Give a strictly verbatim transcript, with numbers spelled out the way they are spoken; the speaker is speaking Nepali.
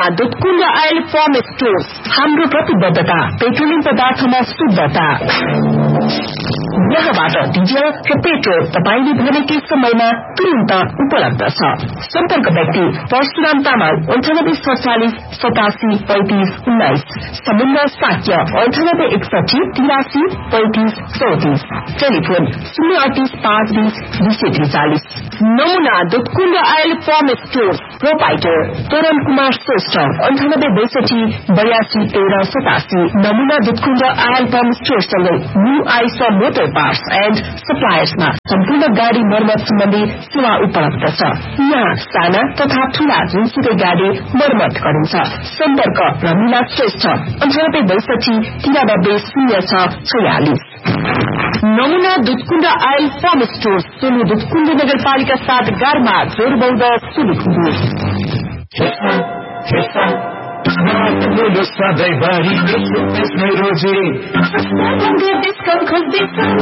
Dudhkund oil form stores. हाम्रो प्रतिबद्धता पेट्रोलियम पदार्थमा शुद्धता। यहाँबाट डिजल र पेट्रोल तपाईले भनेकै समयमा तुरन्त उपलब्ध छ। सम्पर्क व्यक्ति परशुराम तामाङ अन्ठानब्बे सडचालिस सतासी पैंतिस उन्नाइस, समुद्र साक्य अन्ठानब्बे एकसठी तिरासी पैंतिस चौतिस, टेलिफोन शून्य अडतीस पाँच बीस बीस सय त्रिचालिस। नमुना Dudhkund oil form stores proprietor तोरण कुमार श्रेष्ठ अन्ठानब्बे बैसठी बयासी तेह्र सतासी। नमुना दुधकुण्ड आयल फर्म स्टोर्स सँगै new ice motor parts and सप्लायर्समा सम्पूर्ण गाड़ी मर्मत सम्बन्धी सेवा उपलब्ध छ। यहाँ साना तथा ठूला जुनसुकै गाड़ी मर्मत गरिन्छ। सम्पर्क रमिला श्रेष्ठ अन्ठानब्बे बैसठी तिरानब्बे शून्य छ छयालिस। नमुना Dudhkund oil form stores Solu Dudhkund नगरपालिका साथ गारमा जोरबौद सुलुखुम्बु। सधैँभरि रोजे